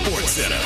SportsCenter.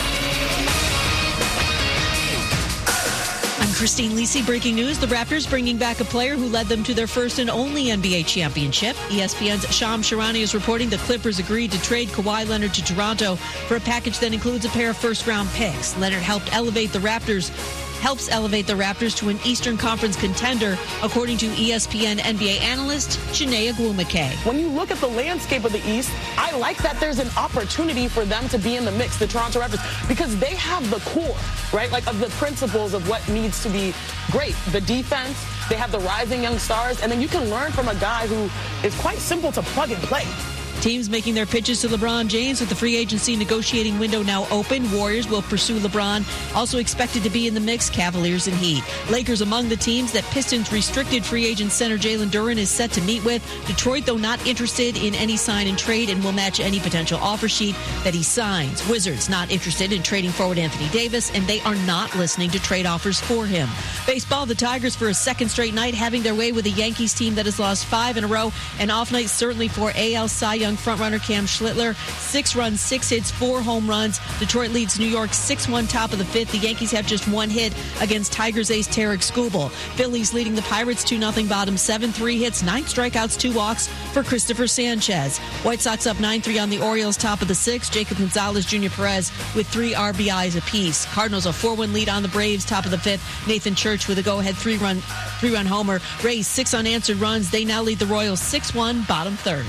I'm Christine Lisi. Breaking news, the Raptors bringing back a player who led them to their first and only NBA championship. ESPN's Shams Charania is reporting the Clippers agreed to trade Kawhi Leonard to Toronto for a package that includes a pair of first-round picks. Leonard helps elevate the Raptors to an Eastern Conference contender, according to ESPN NBA analyst Chiney Ogwumike. When you look at the landscape of the East, I like that there's an opportunity for them to be in the mix, the Toronto Raptors, because they have the core, right, like of the principles of what needs to be great. The defense, they have the rising young stars, and then you can learn from a guy who is quite simple to plug and play. Teams making their pitches to LeBron James with the free agency negotiating window now open. Warriors will pursue LeBron. Also expected to be in the mix, Cavaliers and Heat. Lakers among the teams that Pistons restricted free agent center Jalen Duren is set to meet with. Detroit, though, not interested in any sign and trade and will match any potential offer sheet that he signs. Wizards not interested in trading forward Anthony Davis, and they are not listening to trade offers for him. Baseball, the Tigers for a second straight night having their way with a Yankees team that has lost 5 in a row. An off night certainly for AL Cy Young frontrunner Cam Schlittler. 6 runs, 6 hits, 4 home runs. Detroit leads New York 6-1 top of the 5th. The Yankees have just 1 hit against Tigers ace Tarek Skubal. Phillies leading the Pirates 2-0 bottom 7, 3 hits, 9 strikeouts, 2 walks for Christopher Sanchez. White Sox up 9-3 on the Orioles top of the 6th. Jacob Gonzalez, Jr. Perez with 3 RBIs apiece. Cardinals a 4-1 lead on the Braves top of the 5th. Nathan Church with a go-ahead 3-run homer. Rays 6 unanswered runs. They now lead the Royals 6-1 bottom 3rd.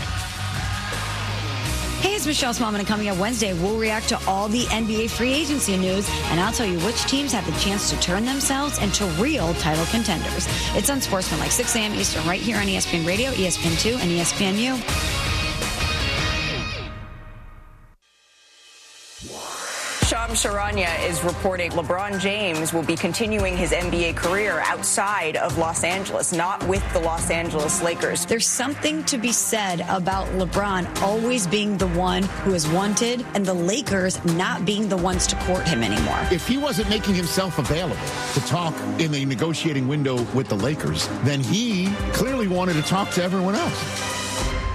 Hey, it's Michelle Smallman, and coming up Wednesday, we'll react to all the NBA free agency news, and I'll tell you which teams have the chance to turn themselves into real title contenders. It's Unsportsmanlike, 6 a.m. Eastern, right here on ESPN Radio, ESPN2, and ESPNU. Shams Charania is reporting LeBron James will be continuing his NBA career outside of Los Angeles, not with the Los Angeles Lakers. There's something to be said about LeBron always being the one who is wanted and the Lakers not being the ones to court him anymore. If he wasn't making himself available to talk in the negotiating window with the Lakers, then he clearly wanted to talk to everyone else.